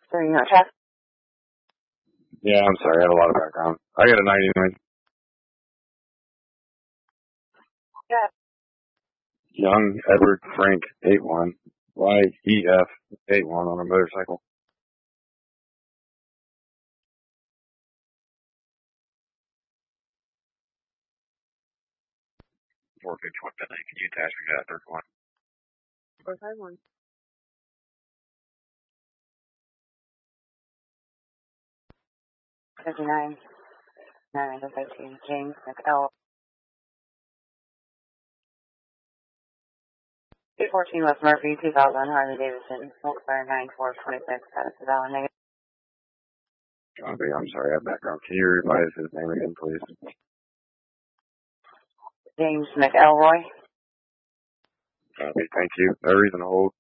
So you know, traffic. Yeah, I'm sorry. I have a lot of background. I got a 99. Yeah. Young Edward Frank 81. YEF 81 on a motorcycle. 451 Bentley. Could you attach me to that third one? 451. $59. 913. James McElroy. 214 West Murphy, 2000 Harley Davidson, Wilkes-Barre 9426, status is valid negative. Copy. I'm sorry. I have background. Can you revise his name again, please? James McElroy. Copy. Thank you. No reason to hold.